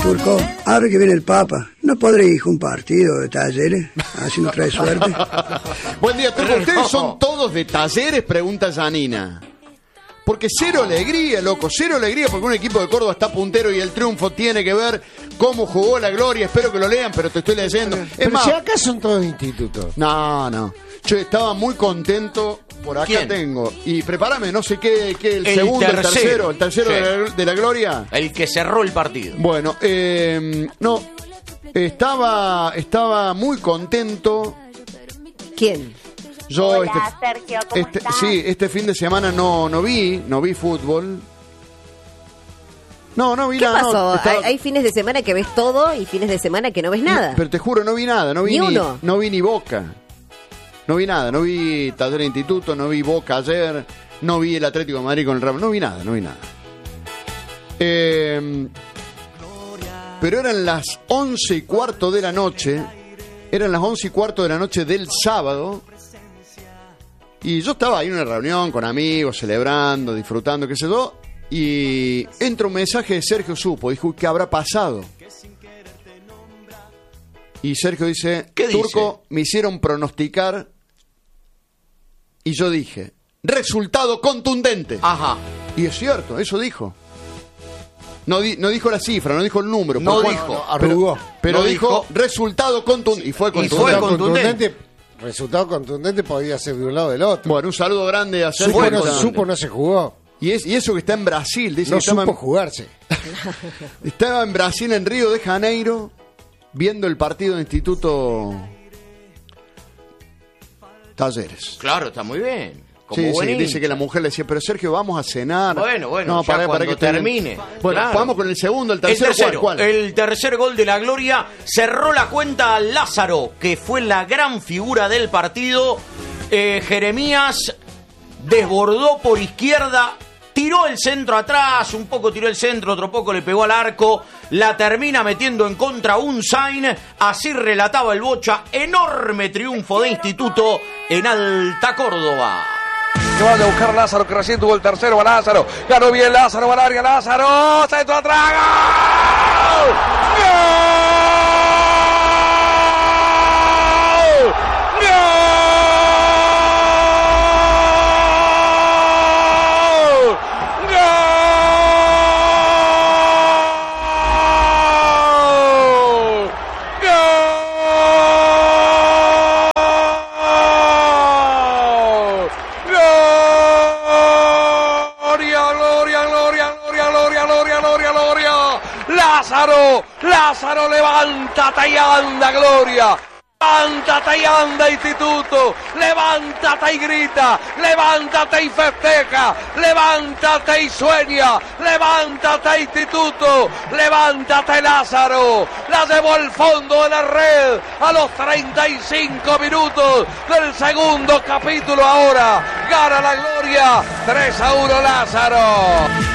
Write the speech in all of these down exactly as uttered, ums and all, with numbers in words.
Turco, ahora que viene el Papa, ¿no podré ir a un partido de Talleres? Así no trae suerte. Buen día, Turco. ¿Ustedes son todos de Talleres? Pregunta Janina. Porque cero alegría, loco, cero alegría, porque un equipo de Córdoba está puntero y el triunfo tiene que ver cómo jugó la Gloria. Espero que lo lean, pero te estoy leyendo. Pero, es pero más, si acá son todos institutos. No, no. Yo estaba muy contento. Por acá ¿Quién? Tengo. Y prepárame, no sé qué, qué el, el segundo, tercero. el tercero, el tercero sí. de, la, de la Gloria. El que cerró el partido. Bueno, eh, no, estaba, estaba muy contento. ¿Quién? Yo Hola, este, Sergio, ¿cómo este, estás? sí, este fin de semana no, no vi, no vi fútbol. No, no vi ¿Qué nada. pasó? No, estaba... hay, hay fines de semana que ves todo y fines de semana que no ves nada. No, pero te juro, no vi nada, no vi ni, ni, uno. no vi ni Boca. No vi nada, no vi Taller Instituto, no vi Boca ayer, no vi el Atlético de Madrid con el Real, no vi nada, no vi nada. Eh, pero eran las once y cuarto de la noche, eran las once y cuarto de la noche del sábado, y yo estaba ahí en una reunión con amigos, celebrando, disfrutando, qué sé yo, y entra un mensaje de Sergio Supo, dijo, ¿qué habrá pasado? Y Sergio dice, ¿Qué Turco, dice? me hicieron pronosticar. Y yo dije, resultado contundente. Ajá. Y es cierto, eso dijo. No, di, no dijo la cifra, no dijo el número. No por dijo, cuál, arrugó. Pero, pero no dijo, dijo resultado contundente. Y fue contundente. Y fue contundente. Resultado contundente podía ser de un lado o del otro. Bueno, un saludo grande a Sergio. Supo no, supo no se jugó. Y, es, y eso que está en Brasil. Dice no que estaba supo en, jugarse. Estaba en Brasil, en Río de Janeiro, viendo el partido de Instituto Talleres. Claro, está muy bien. Como Sí, buen sí, hincha. dice que la mujer le decía, pero Sergio, vamos a cenar. Bueno, bueno, no, ya para, para cuando que termine. Bueno, Claro. vamos con el segundo, el El tercero. tercero, ¿cuál, cuál? el tercer gol de la Gloria cerró la cuenta a Lázaro, que fue la gran figura del partido. Eh, Jeremías desbordó por izquierda, tiró el centro atrás, un poco tiró el centro, otro poco le pegó al arco, la termina metiendo en contra un Sain, así relataba el Bocha, enorme triunfo de Instituto en Alta Córdoba. Que vaya a buscar Lázaro, que recién tuvo el tercero, va Lázaro, ganó bien Lázaro, va al área, Lázaro, centro atrás, ¡gol! ¡Gol! Lázaro, Lázaro, levántate y anda, Gloria. Levántate y anda, Instituto. Levántate y grita. Levántate y festeja. Levántate y sueña. Levántate, Instituto. Levántate, Lázaro. La llevó al fondo de la red a los treinta y cinco minutos del segundo capítulo. Ahora gana la Gloria. tres a uno, Lázaro.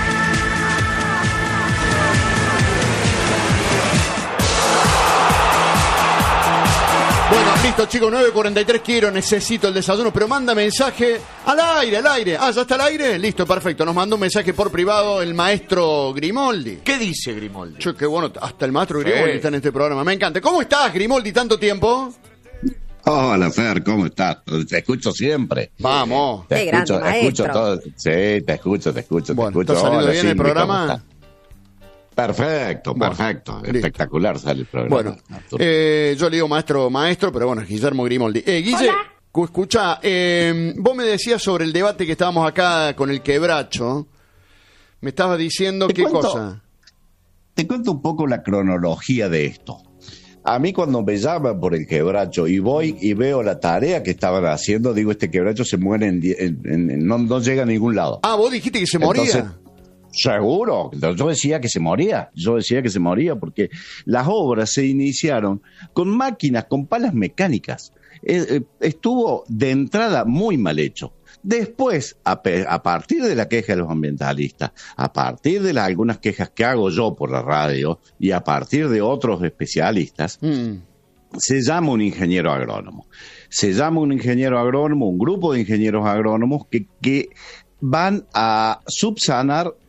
Bueno, listo, chicos, nueve cuarenta y tres, quiero, necesito el desayuno, pero manda mensaje al aire, al aire. Ah, ¿ya está al aire? Listo, perfecto. Nos mandó un mensaje por privado el maestro Grimoldi. ¿Qué dice Grimoldi? Che, qué bueno, hasta el maestro Grimoldi Sí. está en este programa. Me encanta. ¿Cómo estás, Grimoldi, tanto tiempo? Hola, Fer, ¿cómo estás? Te escucho siempre. Vamos. Te Qué escucho, grande, te escucho maestro. todo. Sí, te escucho, te escucho, Bueno, te escucho. ¿está saliendo Hola, bien el Cindy, ¿cómo programa? estás? Perfecto, Bueno, perfecto. listo. Espectacular sale el programa. Bueno, eh, yo le digo maestro, maestro, pero bueno, es Guillermo Grimoldi. Eh, Guille, cu- escucha, eh, vos me decías sobre el debate que estábamos acá con el quebracho. Me estabas diciendo Te qué cuento- cosa. Te cuento un poco la cronología de esto. A mí cuando me llaman por el quebracho y voy y veo la tarea que estaban haciendo, digo, este quebracho se muere, en, die- en- en- no, no llega a ningún lado. Ah, vos dijiste que se moría. Entonces, seguro, yo decía que se moría, yo decía que se moría porque las obras se iniciaron con máquinas, con palas mecánicas. Eh, eh, estuvo de entrada muy mal hecho. Después, a, pe- a partir de la queja de los ambientalistas, a partir de las, algunas quejas que hago yo por la radio y a partir de otros especialistas, Mm. se llama un ingeniero agrónomo. Se llama un ingeniero agrónomo, un grupo de ingenieros agrónomos que, que van a subsanar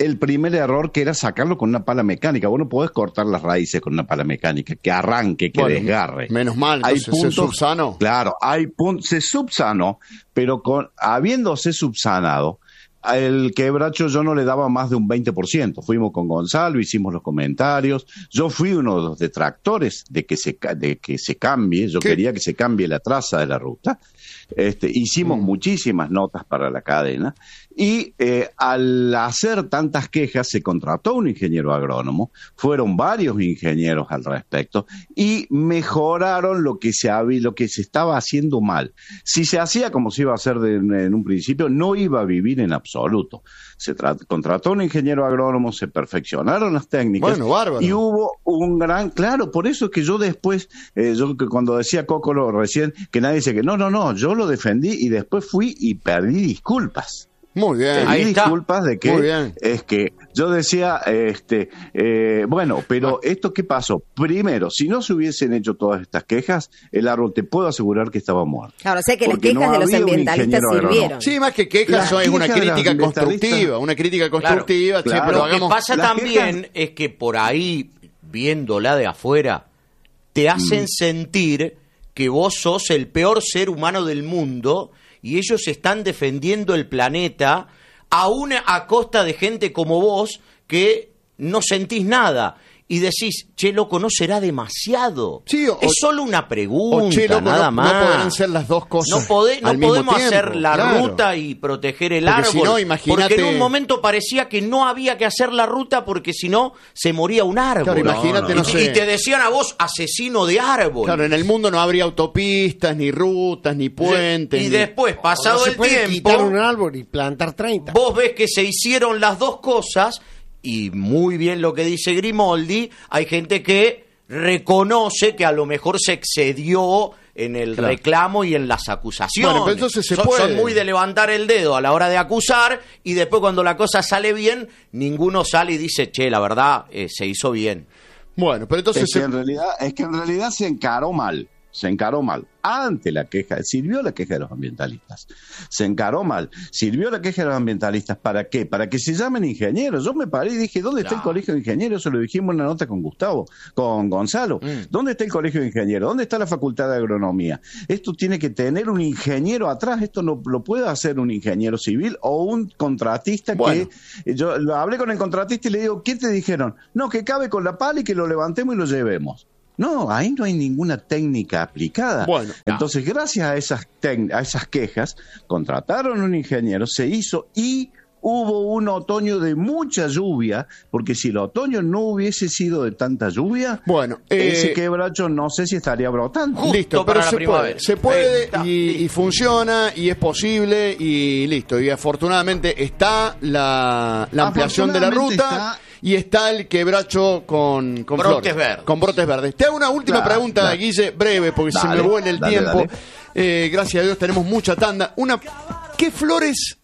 el primer error, que era sacarlo con una pala mecánica. Vos no podés cortar las raíces con una pala mecánica, que arranque, que Bueno, desgarre. menos mal, Hay entonces se subsanó. Claro, hay puntos, se subsanó, pero con habiéndose subsanado, el quebracho yo no le daba más de un veinte por ciento. Fuimos con Gonzalo, hicimos los comentarios. Yo fui uno de los detractores de que se, de que se cambie. Yo ¿Qué? quería que se cambie la traza de la ruta. Este, hicimos mm. muchísimas notas para la cadena. Y eh, al hacer tantas quejas se contrató un ingeniero agrónomo, fueron varios ingenieros al respecto y mejoraron lo que se había, lo que se estaba haciendo mal. Si se hacía como se iba a hacer de, en un principio, no iba a vivir en absoluto. Se contrató un ingeniero agrónomo, se perfeccionaron las técnicas. Bueno, bárbaro. Y hubo un gran, claro, por eso es que yo después, eh, yo que cuando decía Cocolo recién, que nadie dice que no, no, no, yo lo defendí y después fui y pedí disculpas. Muy bien. Pedí disculpas de que Muy bien. es que yo decía, este, eh, bueno, pero esto ¿qué pasó? Primero, si no se hubiesen hecho todas estas quejas, el árbol te puedo asegurar que estaba muerto. Claro, o sea que las Porque quejas no de los había un ambientalistas ingeniero agrónomo. sirvieron. Sí, más que quejas, Las eso es una quejas de los crítica ambientalistas- constructiva, una crítica constructiva. Claro, che, claro. pero Lo que hagamos- pasa las también quejas- es que por ahí, viéndola de afuera, te hacen Mm. sentir que vos sos el peor ser humano del mundo y ellos están defendiendo el planeta aún a costa de gente como vos que no sentís nada. Y decís, che, loco, ¿no será demasiado? Sí, o- es solo una pregunta, O, che, loco, nada no, más. no podrán ser las dos cosas. No, pode- no al mismo podemos tiempo, hacer la claro. ruta y proteger el Porque árbol. si no, imagínate- Porque en un momento parecía que no había que hacer la ruta porque si no se moría un árbol. Claro, imagínate, y, no te- sé. y te decían a vos asesino de árbol. Claro, en el mundo no habría autopistas, ni rutas, ni puentes. y ni- después, pasado no se el puede tiempo, quitar un árbol y plantar treinta. vos ves que se hicieron las dos cosas y muy bien lo que dice Grimoldi, hay gente que reconoce que a lo mejor se excedió en el Claro. reclamo y en las acusaciones. Bueno, pero entonces se son, puede. son muy de levantar el dedo a la hora de acusar y después cuando la cosa sale bien, ninguno sale y dice, che, la verdad, eh, se hizo bien. Bueno, pero entonces... Es que, se- en realidad, es que en realidad se encaró mal, se encaró mal. Ante la queja, sirvió la queja de los ambientalistas. Se encaró mal, sirvió la queja de los ambientalistas. ¿Para qué? Para que se llamen ingenieros. Yo me paré y dije, ¿dónde está el Claro. colegio de ingenieros? Eso lo dijimos en la nota con Gustavo, con Gonzalo. Mm. ¿Dónde está el colegio de ingenieros? ¿Dónde está la facultad de agronomía? Esto tiene que tener un ingeniero atrás. Esto no lo puede hacer un ingeniero civil o un contratista. Bueno. Que yo lo hablé con el contratista y le digo, ¿qué te dijeron? No, que cabe con la pala y que lo levantemos y lo llevemos. No, ahí no hay ninguna técnica aplicada. Bueno, Entonces, gracias a esas, tec- a esas quejas, contrataron un ingeniero, se hizo y hubo un otoño de mucha lluvia, porque si el otoño no hubiese sido de tanta lluvia, Bueno, eh, ese quebracho no sé si estaría brotando. Justo listo, para pero la se primavera. puede, se puede Ahí está, y, listo. y funciona y es posible y listo. Y afortunadamente está la, la ampliación de la Afortunadamente ruta está- y está el quebracho con, con Brotes flores, verdes. con brotes verdes. Te hago una última Claro, pregunta, claro. Guille, breve, porque se Dale, me vuelve el dale, tiempo. dale. Eh, gracias a Dios tenemos mucha tanda. Una, ¿qué flores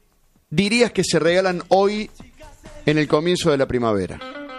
dirías que se regalan hoy en el comienzo de la primavera?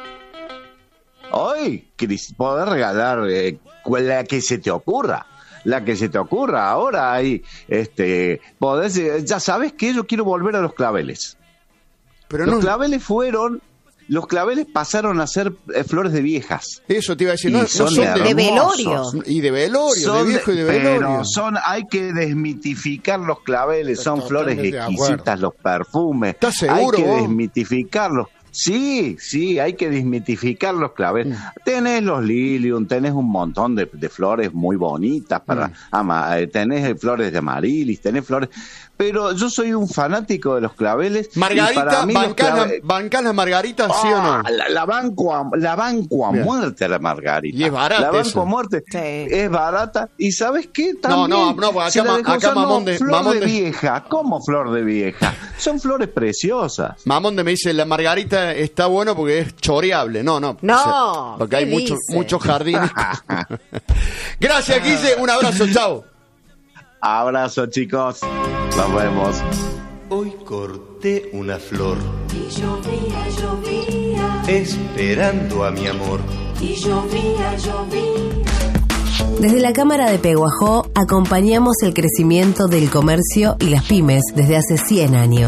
Hoy, Cris, poder regalar eh, cual- la que se te ocurra. La que se te ocurra. Ahora hay, este, podés, eh, ya sabes que yo quiero volver a los claveles. Pero Los no, claveles fueron, los claveles pasaron a ser eh, flores de viejas. eso te iba a decir, Y no, no son son de, De hermosos. velorio. y de velorio, Son de viejo y de pero velorio. son, hay que desmitificar los claveles, son flores Totalmente de exquisitas, acuerdo. los perfumes. ¿Estás seguro, Hay que vos? desmitificarlos. Sí, sí, hay que desmitificar los claveles. Mm. Tenés los lilium, tenés un montón de, de flores muy bonitas para Mm. ama- eh, tenés eh, flores de amarilis, tenés flores. Pero yo soy un fanático de los claveles. y para Margarita, mí los bancás la, clave- bancás la Margarita, ¿sí o Ah, no? La, la banco a, la banco a Bien. muerte la Margarita. Y es barata La banco esa. a muerte. Sí. Es barata. ¿Y sabes qué? No, También, no, no, porque si acá la ma- dejó acá usar, no, Mamón de- flor Mamón de de- vieja. ¿Cómo flor de vieja? Son flores preciosas. Mamón de me dice, la Margarita está bueno porque es choreable. No, no. No, o sea, porque hay ¿qué muchos dice? muchos jardines. Gracias, Guille. Un abrazo, chao. Abrazo, chicos. Nos vemos. Hoy corté una flor Y llovía, llovía, esperando a mi amor. y llovía, llovía. Desde la Cámara de Peguajó acompañamos el crecimiento del comercio y las pymes desde hace cien años.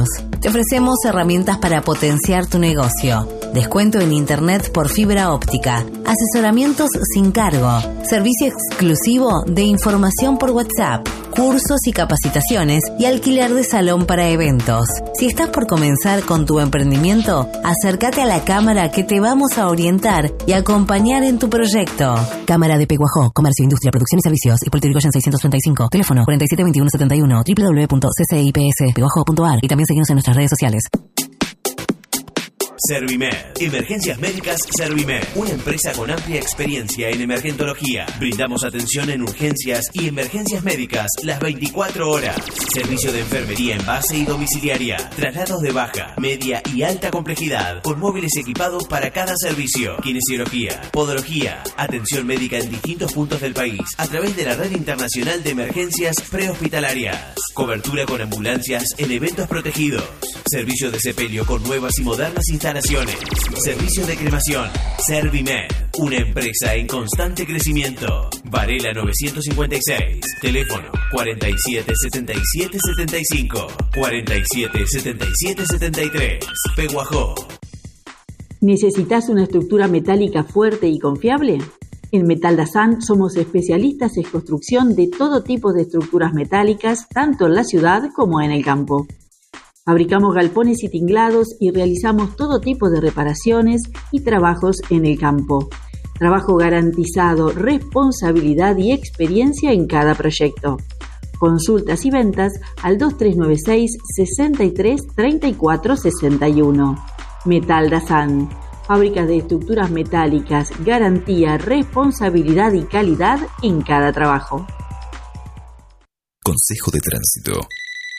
te ofrecemos herramientas para potenciar tu negocio. Descuento en internet por fibra óptica, asesoramientos sin cargo, servicio exclusivo de información por WhatsApp, cursos y capacitaciones y alquiler de salón para eventos. Si estás por comenzar con tu emprendimiento, acércate a la cámara que te vamos a orientar y acompañar en tu proyecto. Cámara de Peguajó, Comercio, Industria, Producción y Servicios, Hipólito Yrigoyen seiscientos treinta y cinco, teléfono cuarenta y siete veintiuno setenta y uno, doble u doble u doble u punto c c i p s peguajó punto a r y también seguimos en nuestras redes sociales. Servimed. Emergencias Médicas Servimed. Una empresa con amplia experiencia en emergentología. Brindamos atención en urgencias y emergencias médicas las veinticuatro horas. Servicio de enfermería en base y domiciliaria. Traslados de baja, media y alta complejidad. Con móviles equipados para cada servicio. Kinesiología, podología. Atención médica en distintos puntos del país. A través de la Red Internacional de Emergencias Prehospitalarias. Cobertura con ambulancias en eventos protegidos. Servicio de sepelio con nuevas y modernas instalaciones. Servicio de cremación. Servimed. Una empresa en constante crecimiento. Varela novecientos cincuenta y seis. Teléfono cuarenta y siete setenta y siete setenta y cinco. cuarenta y siete setenta y siete setenta y tres. Peguajó. ¿Necesitas una estructura metálica fuerte y confiable? En Metal Dazan somos especialistas en construcción de todo tipo de estructuras metálicas, tanto en la ciudad como en el campo. Fabricamos galpones y tinglados y realizamos todo tipo de reparaciones y trabajos en el campo. Trabajo garantizado, responsabilidad y experiencia en cada proyecto. Consultas y ventas al dos tres nueve seis, sesenta y tres, treinta y cuatro sesenta y uno. Metal Dazan. Fábricas de estructuras metálicas, garantía, responsabilidad y calidad en cada trabajo. Consejo de tránsito.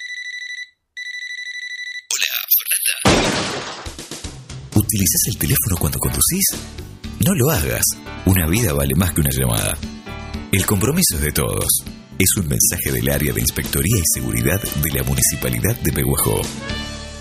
¿Utilizas el teléfono cuando conducís? No lo hagas. Una vida vale más que una llamada. El compromiso es de todos. Es un mensaje del área de Inspectoría y Seguridad de la Municipalidad de Peguajó.